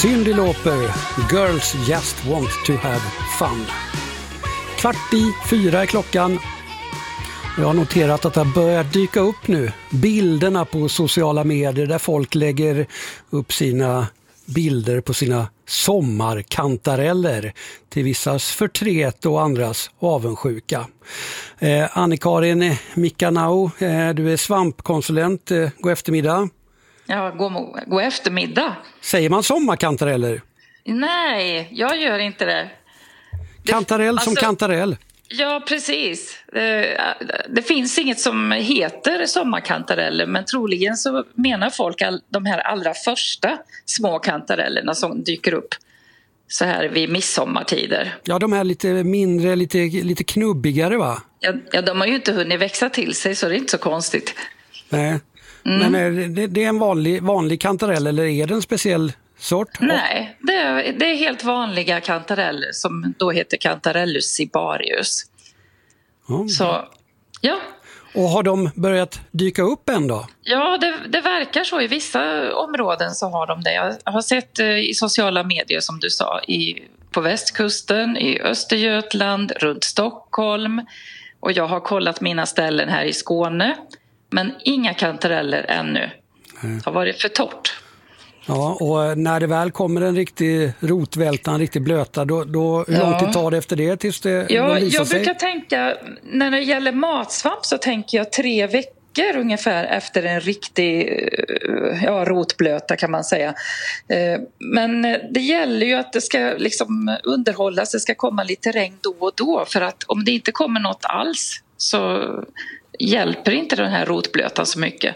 Cyndi Lauper, Girls Just Want to Have Fun. 3:45 är klockan. Jag har noterat att det börjar dyka upp nu bilderna på sociala medier där folk lägger upp sina bilder på sina sommarkantareller till vissas förtret och andras avundsjuka. Anne-Karin Mikkanau, du är svampkonsulent. God eftermiddag. Ja, god eftermiddag. Säger man sommarkantareller? Nej, jag gör inte det. Kantarell som kantarell. Ja, precis. Det finns inget som heter sommarkantareller, men troligen så menar folk de här allra första små kantarellerna som dyker upp så här vid midsommartider. Ja, de är lite mindre, lite knubbigare, va? Ja, de har ju inte hunnit växa till sig, så det är inte så konstigt. Nej, men det är en vanlig kantarell, eller är det en speciell sort? Nej, det är helt vanliga kantareller som då heter Cantarellus cibarius. Så, ja. Och har de börjat dyka upp än då? Ja, det verkar så. I vissa områden så har de det. Jag har sett i sociala medier, som du sa, på västkusten, i Östergötland, runt Stockholm. Och jag har kollat mina ställen här i Skåne. Men inga kantareller ännu. Det har varit för torrt. Ja, och när det väl kommer en riktig rotvälta, en riktig blöta, då hur lång tid tar det efter det tills det visar jag sig? brukar tänka, när det gäller matsvamp så tänker jag 3 veckor ungefär efter en riktig rotblöta, kan man säga. Men det gäller ju att det ska liksom underhållas, det ska komma lite regn då och då, för att om det inte kommer något alls så hjälper inte den här rotblötan så mycket.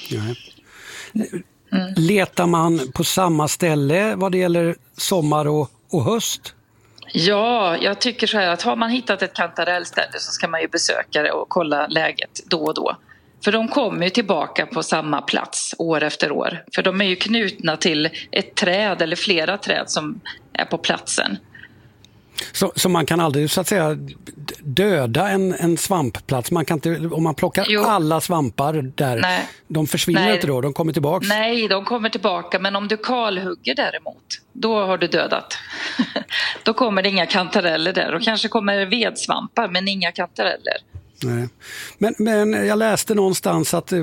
Letar man på samma ställe vad det gäller sommar och höst? Ja, jag tycker så här att har man hittat ett kantarellställe så ska man ju besöka det och kolla läget då och då. För de kommer ju tillbaka på samma plats år efter år. För de är ju knutna till ett träd eller flera träd som är på platsen. Så man kan aldrig, så att säga, döda en svampplats? Man kan inte, om man plockar alla svampar där, nej, de försvinner inte då, de kommer tillbaka? Nej, de kommer tillbaka, men om du kalhugger däremot, då har du dödat. Då kommer det inga kantareller där, och kanske kommer vedsvampar, men inga kantareller. Nej. Men jag läste någonstans att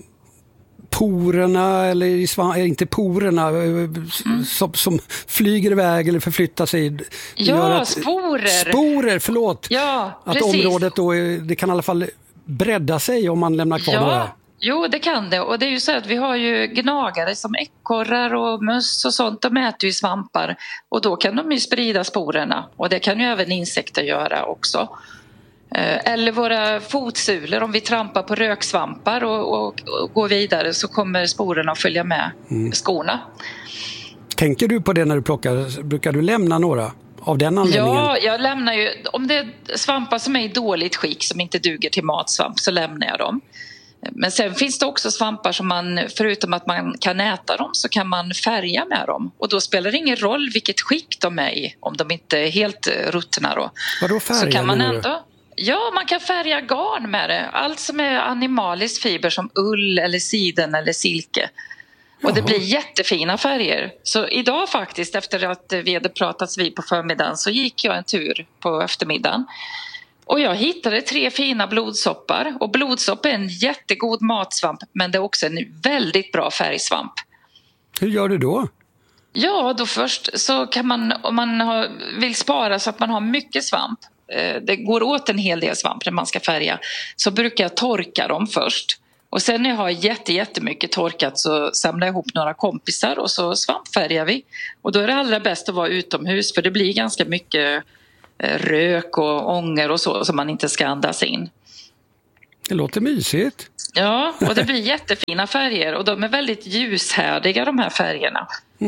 porerna, eller inte porerna, som flyger iväg eller förflyttar sig. Ja, sporer. Sporer, förlåt. Ja, att precis. Området då, det kan i alla fall bredda sig om man lämnar kvar några. Jo, det kan det. Och det är ju så att vi har ju gnagare som ekorrar och möss och sånt. De äter ju svampar. Och då kan de ju sprida sporerna. Och det kan ju även insekter göra också. Eller våra fotsulor, om vi trampar på röksvampar och går vidare, så kommer sporerna att följa med skorna. Tänker du på det när du plockar? Brukar du lämna några av den anledningen? Ja, jag lämnar ju, om det är svampar som är i dåligt skick, som inte duger till matsvamp, så lämnar jag dem. Men sen finns det också svampar som man, förutom att man kan äta dem, så kan man färga med dem. Och då spelar det ingen roll vilket skick de är i, om de inte är helt ruttna då. Vadå färga? Så kan man ändå... Ja, man kan färga garn med det. Allt som är animalisk fiber, som ull eller siden eller silke. Och det blir jättefina färger. Så idag faktiskt, efter att vi hade pratats vid på förmiddagen, så gick jag en tur på eftermiddagen. Och jag hittade 3 fina blodsoppar. Och blodsopp är en jättegod matsvamp, men det är också en väldigt bra färgsvamp. Hur gör du då? Ja, då först så kan man, om man vill spara så att man har mycket svamp, det går åt en hel del svamp när man ska färga, så brukar jag torka dem först. Och sen när jag har jättemycket torkat, så samlar jag ihop några kompisar och så svampfärgar vi. Och då är det allra bäst att vara utomhus, för det blir ganska mycket rök och ånger och så som man inte ska andas in. Det låter mysigt. Ja, och det blir jättefina färger, och de är väldigt ljushärdiga, de här färgerna.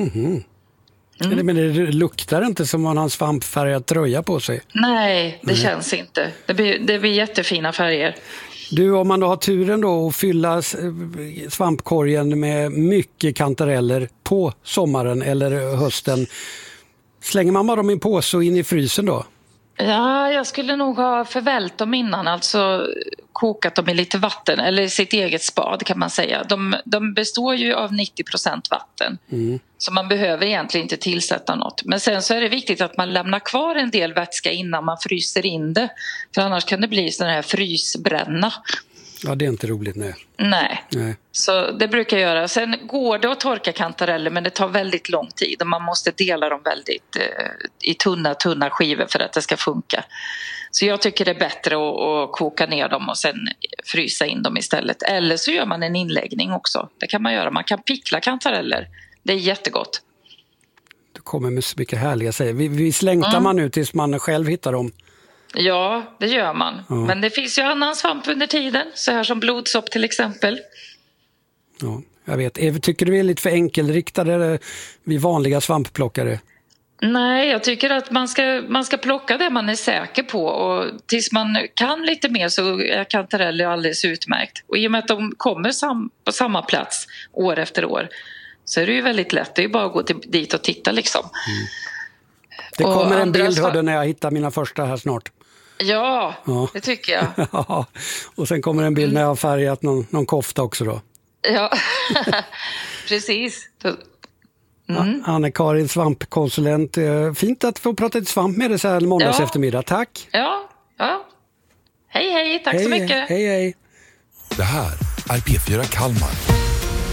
Men det luktar inte som om man har en svampfärgad tröja på sig. Nej, det känns inte. Det blir jättefina färger. Du, om man då har turen då att fylla svampkorgen med mycket kantareller på sommaren eller hösten, slänger man bara dem i en påse och in i frysen då? Ja, jag skulle nog ha förvält dem innan, alltså kokat dem i lite vatten eller sitt eget spad kan man säga. De består ju av 90% vatten, så man behöver egentligen inte tillsätta något. Men sen så är det viktigt att man lämnar kvar en del vätska innan man fryser in det, för annars kan det bli sån här frysbränna. Ja, det är inte roligt, nej. Så det brukar jag göra. Sen går det att torka kantareller, men det tar väldigt lång tid och man måste dela dem väldigt i tunna skivor för att det ska funka. Så jag tycker det är bättre att koka ner dem och sen frysa in dem istället. Eller så gör man en inläggning också. Det kan man göra. Man kan pickla kantareller. Det är jättegott. Det kommer med så mycket härliga säger. Visst längtar man nu tills man själv hittar dem? Ja, det gör man. Ja. Men det finns ju annan svamp under tiden. Så här som blodsopp till exempel. Ja, jag vet. Tycker du är lite för enkelriktade vid vanliga svampplockare? Nej, jag tycker att man ska plocka det man är säker på. Och tills man kan lite mer så är kantareller alldeles utmärkt. Och i och med att de kommer på samma plats år efter år så är det ju väldigt lätt. Det är ju bara att gå dit och titta liksom. Det kommer en bild hörde när jag hittar mina första här snart. Ja, det tycker jag. Ja, och sen kommer en bild när jag har färgat någon kofta också då. Ja, precis. Anne-Karin, svampkonsulent. Fint att få prata lite svamp med dig så här måndags eftermiddag. Tack. Ja. Hej, tack så mycket. Hej. Det här är P4 Kalmar.